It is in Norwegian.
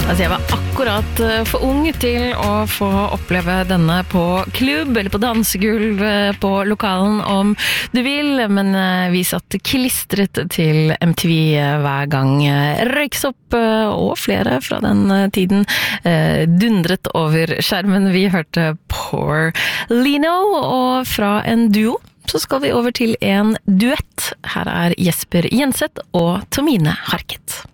Altså, jeg var akkurat for ung til å få oppleve denne på klubb eller på dansegulv på lokalen om du vil, men vi satt klistret til MTV hver gang Røyksopp og flere fra den tiden dundret over skjermen. Vi hørte Poor Lino, og fra en duo så skal vi over til en duett. Her er Jesper Jenseth og Tomine Harket.